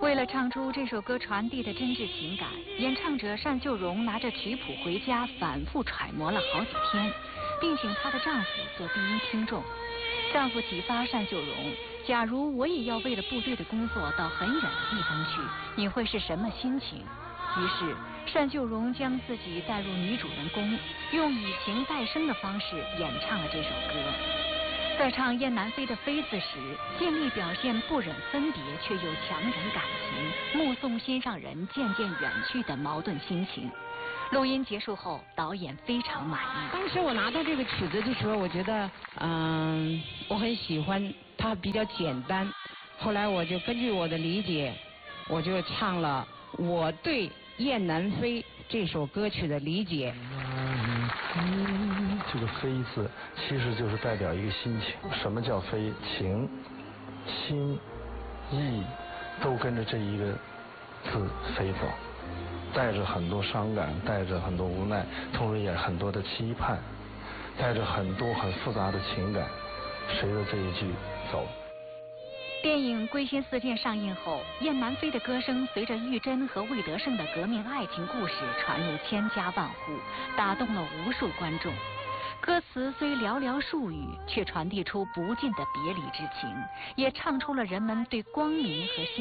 为了唱出这首歌传递的真挚情感，演唱者单秀荣拿着曲谱回家反复揣摩了好几天，并请她的丈夫做第一听众。丈夫启发单秀荣：假如我也要为了部队的工作到很远的地方去，你会是什么心情？于是单秀荣将自己带入女主人公，用以情代声的方式演唱了这首歌。在唱燕南飞的飞字时，尽力表现不忍分别却又强忍感情，目送心上人渐渐远去的矛盾心情。录音结束后，导演非常满意。 当时我拿到这个曲子的时候，我觉得，我很喜欢，它比较简单。后来我就根据我的理解，我就唱了我对燕南飞这首歌曲的理解。 这个飞字其实就是代表一个心情。什么叫飞？情、心、意都跟着这一个字飞走，带着很多伤感，带着很多无奈，同时也很多的期盼，带着很多很复杂的情感，随着这一句走。 电影《归心似箭》上映后，燕南飞的歌声随着玉珍和魏德胜的革命爱情故事传入千家万户，打动了无数观众。歌词虽寥寥数语，却传递出不尽的别离之情，也唱出了人们对光明和幸